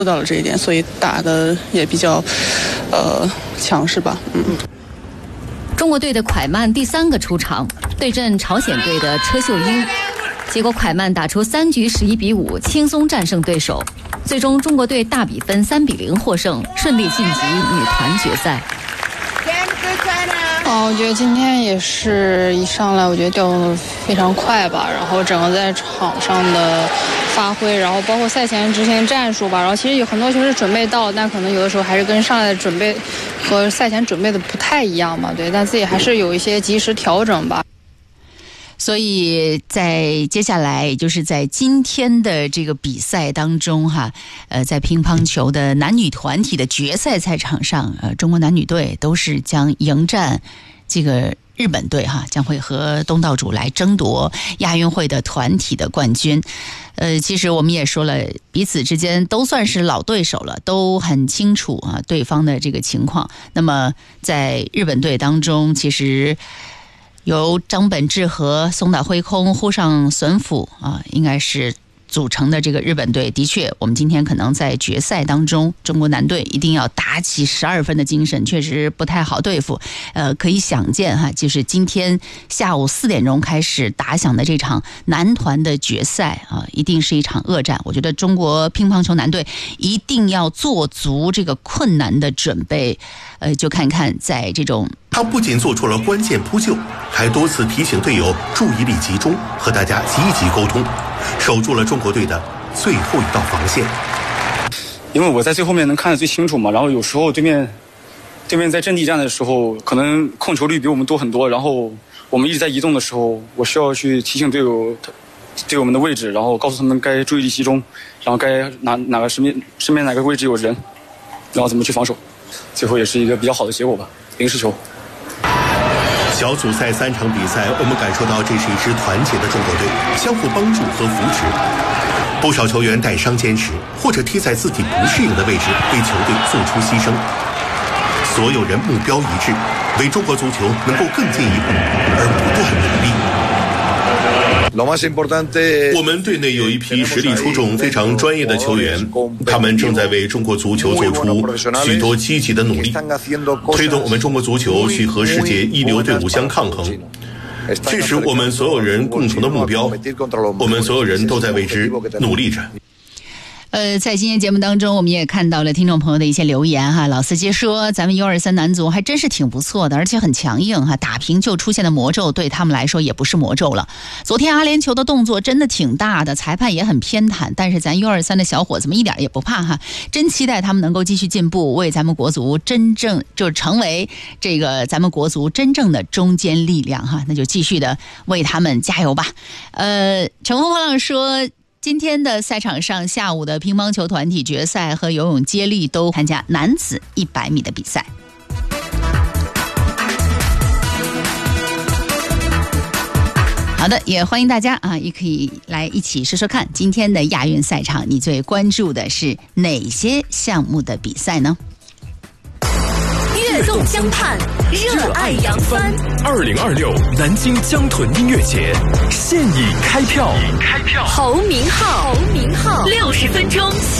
做到了这一点，所以打的也比较强势吧。 中国队的蒯曼第3个出场，对阵朝鲜队的车秀英，结果蒯曼打出3局11比5，轻松战胜对手。最终中国队大比分3比0获胜，顺利晋级女团决赛。 我觉得今天也是一上来我觉得掉得非常快吧，然后整个在场上的发挥，然后包括赛前执行战术吧，然后其实有很多球是准备到，但可能有的时候还是跟上来的准备和赛前准备的不太一样嘛，对，但自己还是有一些及时调整吧。 所以在接下来，也就是在今天的这个比赛当中哈，在乒乓球的男女团体的决赛赛场上，中国男女队都是将迎战这个日本队哈，将会和东道主来争夺亚运会的团体的冠军。其实我们也说了，彼此之间都算是老对手了，都很清楚啊对方的这个情况。那么在日本队当中，其实由张本智和、松岛辉空、户上隼辅应该是组成的这个日本队，的确我们今天可能在决赛当中，中国男队一定要打起12分的精神，确实不太好对付。可以想见哈，就是今天下午4点钟开始打响的这场男团的决赛一定是一场恶战。我觉得中国乒乓球男队一定要做足这个困难的准备。就看看在这种， 他不仅做出了关键扑救，还多次提醒队友注意力集中，和大家积极沟通，守住了中国队的最后一道防线。 因为我在最后面能看得最清楚嘛，然后有时候对面在阵地战的时候，可能控球率比我们多很多，然后我们一直在移动的时候，我需要去提醒队友们的位置，然后告诉他们该注意力集中，然后该哪个身边哪个位置有人，然后怎么去防守。最后也是一个比较好的结果吧，0-10球。 小组赛3场比赛，我们感受到这是一支团结的中国队，相互帮助和扶持。不少球员带伤坚持，或者踢在自己不适应的位置，为球队做出牺牲。所有人目标一致，为中国足球能够更进一步而不断努力。我们队内有一批实力出众、非常专业的球员，他们正在为中国足球做出许多积极的努力，推动我们中国足球去和世界一流队伍相抗衡。这是我们所有人共同的目标，我们所有人都在为之努力着。 在今天节目当中，我们也看到了听众朋友的一些留言哈。老司机说，咱们U23男足还真是挺不错的，而且很强硬哈。打平就出现的魔咒，对他们来说也不是魔咒了。昨天阿联酋的动作真的挺大的，裁判也很偏袒，但是咱U23的小伙子们一点也不怕哈。真期待他们能够继续进步，为咱们国足真正就成为这个咱们国足真正的中坚力量哈。那就继续的为他们加油吧。乘风破浪说，今天的赛场上，下午的乒乓球团体决赛和游泳接力都参加男子100米的比赛。好的，也欢迎大家也可以来一起说说看，今天的亚运赛场你最关注的是哪些项目的比赛呢？ 悦动相盼，热爱扬帆。 2026南京江豚音乐节现已开票， 侯明昊60分钟。